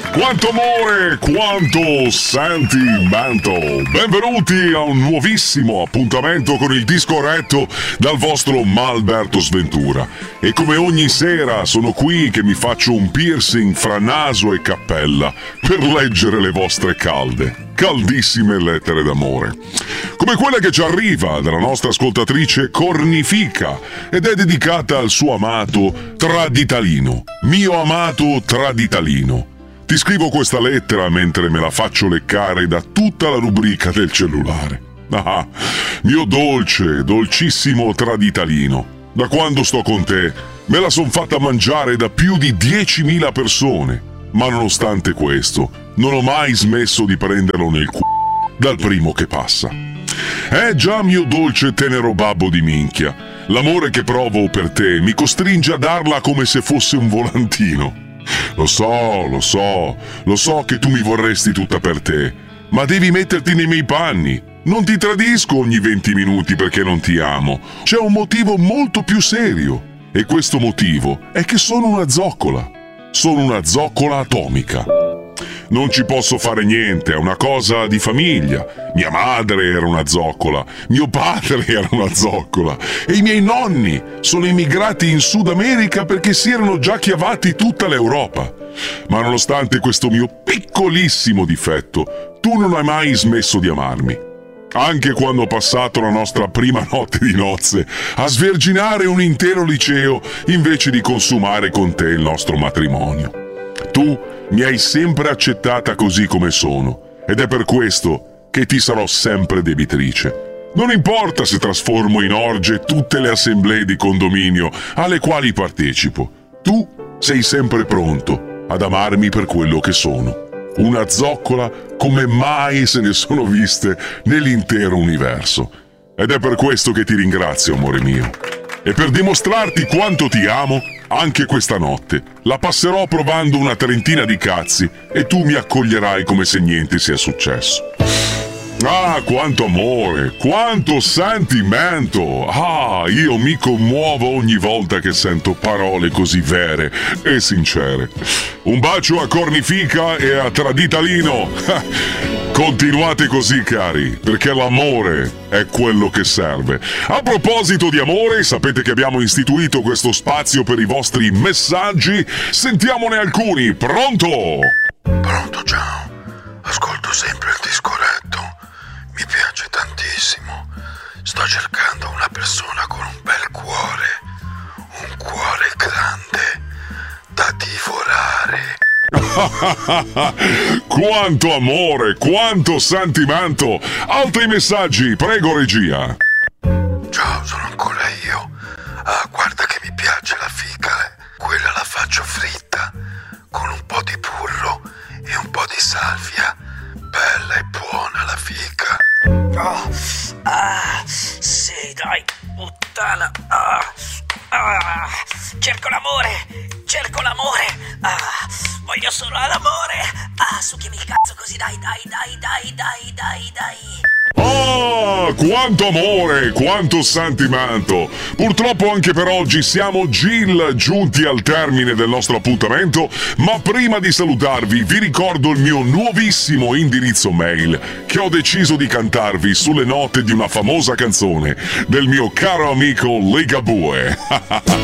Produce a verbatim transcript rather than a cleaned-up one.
Quanto amore, quanto sentimento. Benvenuti a un nuovissimo appuntamento con il disco retto dal vostro Malberto Sventura. E come ogni sera sono qui che mi faccio un piercing fra naso e cappella per leggere le vostre calde, caldissime lettere d'amore. Come quella che ci arriva dalla nostra ascoltatrice Cornifica ed è dedicata al suo amato Traditalino. Mio amato Traditalino. Ti scrivo questa lettera mentre me la faccio leccare da tutta la rubrica del cellulare. Ah, mio dolce, dolcissimo Traditalino. Da quando sto con te me la son fatta mangiare da più di diecimila persone. Ma nonostante questo, non ho mai smesso di prenderlo nel c***o dal primo che passa. Eh già, mio dolce tenero babbo di minchia, l'amore che provo per te mi costringe a darla come se fosse un volantino. Lo so, lo so, lo so che tu mi vorresti tutta per te, ma devi metterti nei miei panni. Non ti tradisco ogni venti minuti perché non ti amo. C'è un motivo molto più serio, e questo motivo è che sono una zoccola. Sono una zoccola atomica. Non ci posso fare niente, è una cosa di famiglia. Mia madre era una zoccola, mio padre era una zoccola e i miei nonni sono emigrati in Sud America perché si erano già chiavati tutta l'Europa. Ma nonostante questo mio piccolissimo difetto, tu non hai mai smesso di amarmi. Anche quando ho passato la nostra prima notte di nozze a sverginare un intero liceo invece di consumare con te il nostro matrimonio. Tu mi hai sempre accettata così come sono ed è per questo che ti sarò sempre debitrice. Non importa se trasformo in orge tutte le assemblee di condominio alle quali partecipo, tu sei sempre pronto ad amarmi per quello che sono. Una zoccola come mai se ne sono viste nell'intero universo. Ed è per questo che ti ringrazio, amore mio. E per dimostrarti quanto ti amo, anche questa notte la passerò provando una trentina di cazzi e tu mi accoglierai come se niente sia successo. Ah, quanto amore, quanto sentimento! Ah, io mi commuovo ogni volta che sento parole così vere e sincere. Un bacio a Cornifica e a Traditalino. Continuate così, cari, perché l'amore è quello che serve. A proposito di amore, sapete che abbiamo istituito questo spazio per i vostri messaggi? Sentiamone alcuni. Pronto? Pronto, ciao. Ascolto sempre il disco retto. Mi piace tantissimo. Sto cercando una persona con un bel cuore. Un cuore grande da divorare. Quanto amore, quanto sentimento. Altri messaggi, prego regia. Ciao, sono ancora io. Ah, guarda che mi piace la fica. Quella la faccio fritta con un po' di burro e un po' di salvia. Bella e buona la fica. Oh, ah, sì, dai, puttana. Ah, ah, cerco l'amore, cerco l'amore. Ah, voglio solo l'amore. Ah, succhiami il cazzo così, dai, dai, dai, dai, dai, dai, dai. Ah, quanto amore, quanto sentimento. Purtroppo anche per oggi siamo Gil giunti al termine del nostro appuntamento, ma prima di salutarvi vi ricordo il mio nuovissimo indirizzo mail che ho deciso di cantarvi sulle note di una famosa canzone del mio caro amico Ligabue.